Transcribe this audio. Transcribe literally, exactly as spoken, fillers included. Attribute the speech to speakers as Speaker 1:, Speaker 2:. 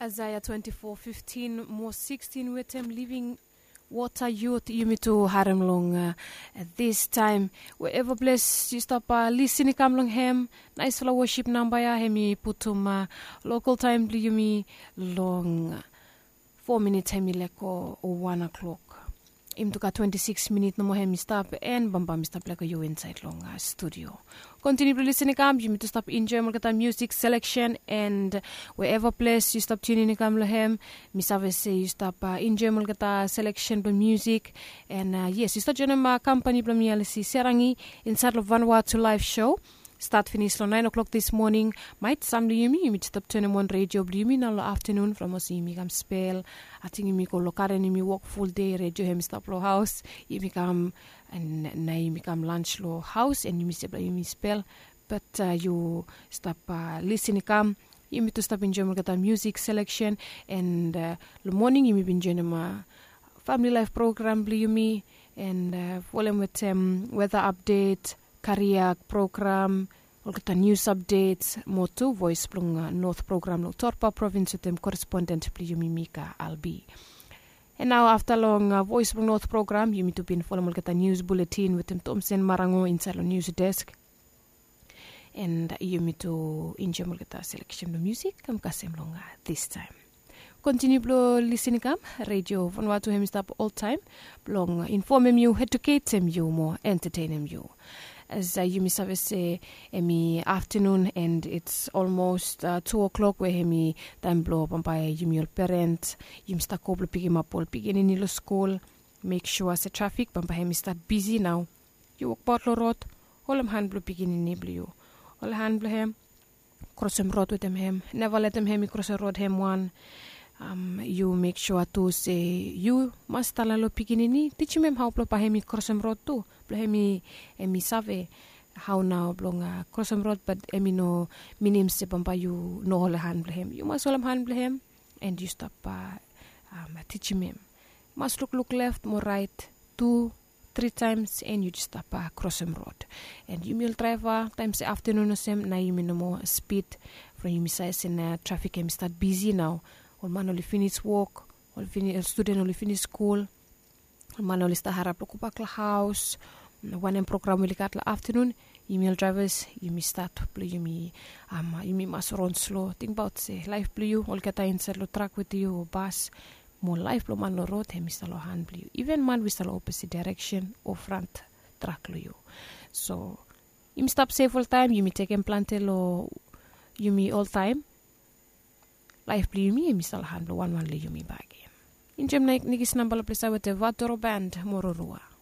Speaker 1: Isaiah twenty-four fifteen, more sixteen with him living water youth yumi to harem long uh, at this time wherever bless you stop uh, listening come long hem nice for worship number ya hemi putum uh, local time yumi long uh, four minutes hemi leko or one o'clock im tuka twenty-six minutes no mo hemi stop and bamba mi stop leko you inside long uh, studio continue to listen come you to stop enjoy mo kata music selection and wherever place you stop tuning come lo hem mi save say you stop uh, enjoy mo kata selection the music and uh, yes you start join my company from mi alisi serangi inside of Vanuatu live show start finish lo nine o'clock this morning might some yumi yumi stop turn on radio yumi na lo afternoon from us yumi come spell I think yumi ko lokare yumi work full day radio hem stop lo house yumi come and na yumi come lunch lo house and yumi stop yumi spell but uh, you stop uh, listening come yumi to stop enjoy mo kata music selection and uh, lo morning yumi enjoy ma family life program yumi and uh, follow with um, weather update career program, the news updates, motu voice plunga North program lo Torpa province with them correspondent Pliyumi Mika Albi. And now after long uh, voice plung North program, you need to be informed get a news bulletin with them Thompson Marango inside the news desk. And uh, you need to enjoy get a selection of music kam kasem long uh, this time. Continue to listen kam radio Vanuatu hem stop all time. Long inform you, educate you more, entertain you. As uh, you miss say emi afternoon and it's almost uh, two o'clock where hemi time blow up by you parent you must couple pick him up all begin in the school make sure as the traffic but hemi start busy now you walk bottle road all him hand blow begin in you all hand blow him cross him road with him him never let him hemi cross the road him one um you make sure to say you must talalo piginini teach him how blow pa hemi cross him road too blow hemi emi save how now blonga cross him road but emi no minim se pampa you no all hand blow him you must all hand blow him and you stop uh, um teach him must look look left more right two three times and you just stop uh, cross him road and you will driver times the afternoon same na you no more speed from you miss in uh, traffic and start busy now all man only finish work all finish student only finish school all man only start harap lo kupak la house one and program will kat la afternoon email drivers you may start play you may um you may must run slow think about say life play you all kata inside lo truck with you or bus more life lo man lo road he mister lo hand play you even man we start opposite direction or front truck lo you so you may stop safe all time you may take implant lo you may all time life play me misal hand one one le yumi bagi. In jam naik nigis nambala plesa with the Vatoro band Mororua.